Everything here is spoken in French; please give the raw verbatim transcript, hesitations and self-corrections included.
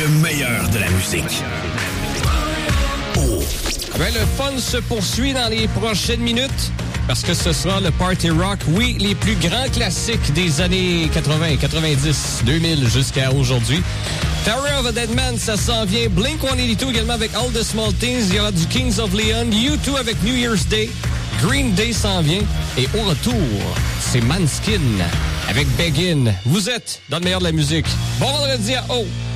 le meilleur de la musique. Oh. Ben, le fun se poursuit dans les prochaines minutes parce que ce sera le Party Rock. Oui, les plus grands classiques des années quatre-vingts, quatre-vingt-dix, deux mille jusqu'à aujourd'hui. Tower of a Dead Man, ça s'en vient. Blink one eighty-two également avec All the Small Things. Il y aura du Kings of Leon. U deux avec New Year's Day. Green Day s'en vient. Et au retour, c'est Manskin avec Begin. Vous êtes dans le meilleur de la musique. Bon vendredi à O.